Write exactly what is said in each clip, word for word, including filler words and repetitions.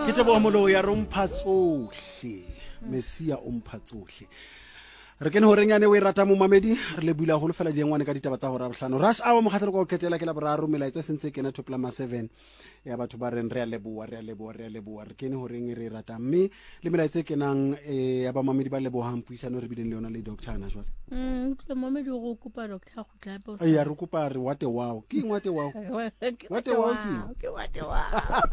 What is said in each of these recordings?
ke tebo molo ya romphatsohle mesia omphatsohle re kene ho renyane we rata mo mamedi re le bula go lefela jengwane ka ditaba tsa go ra bohlano rush hour mo khatlelo go ketela ke la boraro melaetsa sentse kena top la ma seven ya batho ba reng re a leboa re a leboa re a leboa re kene ho reng re rata mme le melaetsa kenang ya ba mamedi ba lebohang puisano re bileng le yona le doctor ana jwale mm le mamedi go kopa doctor go tla bo sa ya re kopa re wate wow ke ngwate wow wate wow ke wate wow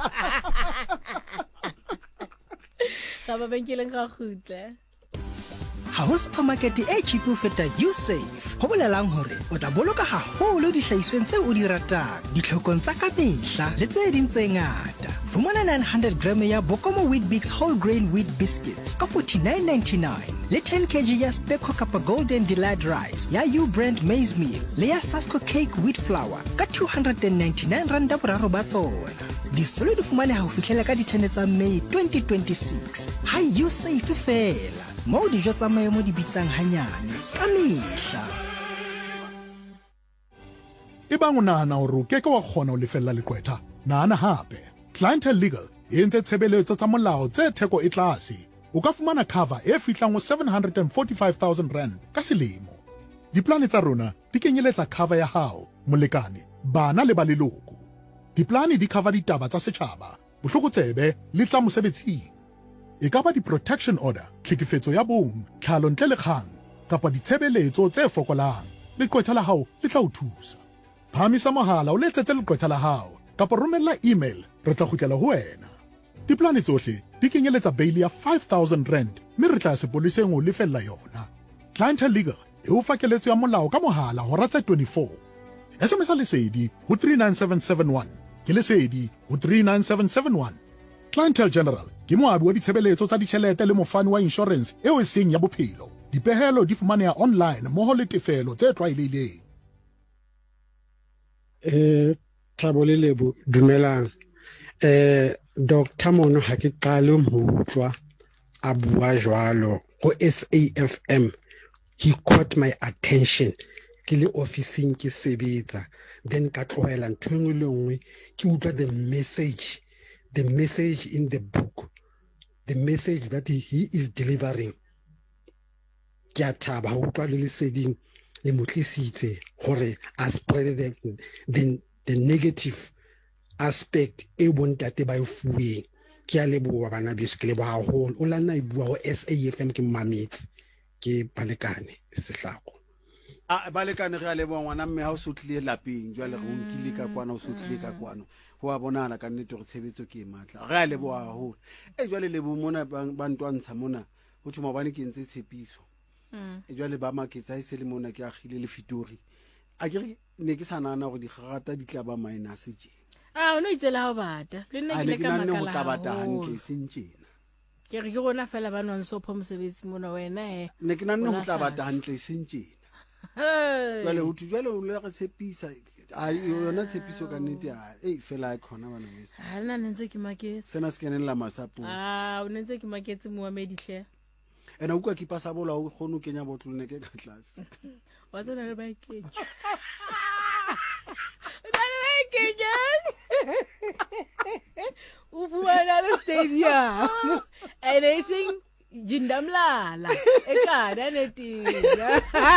ga ba benkeleng ga gutla ha ho supermarket e cheap ho feta YouSave ho bolelang hore o tla boloka haholo dihlahisweng tse o di ratang ditlhokong tsa ka mehla le tse ding tse ngata fumana nine hundred gram ya Bokomo Wheat Bix whole grain wheat biscuits ka forty-nine ninety-nine le ten kilograms ya Speco Kappa Golden Delight Rice ya U brand maize meal le ya Sasco Cake wheat flour ka two hundred ninety-nine rand boraro ba tsona di solo di fumane ha ho fihlela ka ditene tsa May twenty twenty-six ha YouSave fela mo dijo tsa maemo di bitsang hanyane ka mehla e bang o nahana hore o keke wa kgona ho lefella leqwetha nahana hape Clientele Legal e entse tshebeletso tsa molao tse theko e tlase o ka fumana cover e fihlang ho seven hundred forty-five thousand rand ka selemo diplane tsa rona di kenyeletsa cover ya hao molekane bana le ba leloko diplane di cover ditaba tsa setjhaba bohlokotsebe le tsa mosebetsing e ka ba di-protection order tlhekefetso ya bong tlhalo ntle le kgang kapa ditshebeletso tse fokolang leqwetha la hao le tla o thusa phamisa mohala o letsetse leqwetha la hao kapa romella email re tla kgutlela ho wena diplane tsohle di kenyeletsa bail ya five thousand rand mme re tla sepoleseng o lefella yona Clientele Legal e o fa keletso ya molao ka mohala hora tse twenty-four S M S lesedi ho three nine seven seven one ke lesedi ho three nine seven seven one Clientele General ke moabi wa ditshebeletso tsa ditjhelete le mofani wa insurance eo e seng ya bophelo dipehelo di fumaneha online moho le tefelo tse tlwaelehileng eh Thabo le Lebo dumelang eh Doctor Mono ha ke qale mo utlwa a bua jwalo go S A F M he caught my attention ke le officing ke sebetsa then ka tloela ntho engwe le ngwe ke utlwa the message the message in the book the message that he, he is delivering ke a thaba ha utlwa le leseding le motlisitse hore a spread the, the the negative aspect e bontate ba e fuweng ke a leboa bana beso ke leboa haholo o la nna e bua ho S A F M ke mametse ke balekane sehlako a balekane re a leboa ngwana mme ha o sotlile lapeng jwale re unkile ka kwana o sotlile ka kwana ho a bonala ka nnete re tshebetso ke matla re a leboa haholo e jwale lebo mona ba ntwantsha mona ho thuma bane ke ntse tshepiso e jwale ba maketsa e se le mona ke agile le fitori a ke ne ke sanana go di gagata di tla ba minus je ah no itsela ha bata le nna ke le ka makala go tla bata hantle sentjena ke re ke gona fela ba nwa so pho mosebetsi mona wena he ne ke nanne go tla bata hantle sentjena jwale ho tu jwale o le re tshepisa a yona tshepiso ka nnete a e fela a khona bana beso ha nna ntse ke maketse sena se kenella masapo ah o ntse ke maketse moamedi hle ena uka ke pasa bola o kgone kenya botlo ne ke ka class wa tsona le ba ke Dale ba ke ja u fuana le stadium and I sing jindamlala e kana netina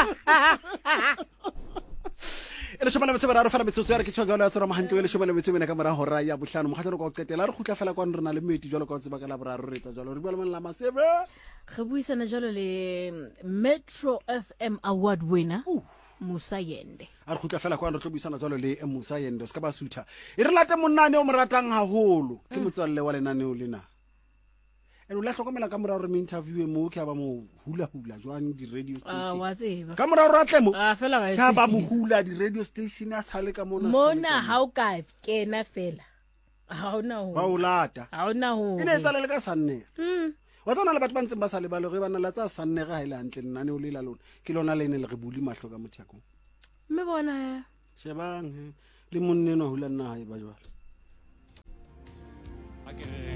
ele shomana metse bara re fela metsotso ya re ke tshwagalo ya tsora mahantle le shomana metse mena ka mora hora ya bohlano mokgatlo go qetela re khutla fela kwa rena le meti jwalo ka tseba ka la boraro re tsa jwalo re bua le la masebe re buisana jwalo le Metro F M award winner Musa Yende a re khutla fela kwa re tlo buisana jwalo le Musa Yende ska ba sutha e re lata monane o moratang haholo ke motswalle wa lenane o lena eno la hlokomela ka mora re me interview mo ke ba mo hula hula jwang di radio station ah wa tseba ka mora re atle mo ah fela ga ka ba mo hula di radio station a sale ka mona mona ha o ka kena fela ha ona ho ba o lata ha ona ho ene tsala le ka sanne mm wa tsona le batho ba ntse ba sale ba le re bana la tsa sanne ga ile hantle nna ne o le la lona ke lona le ne le re buli mahlo ka mothako me bona shebang le monne no hula nna ha e ba jwalo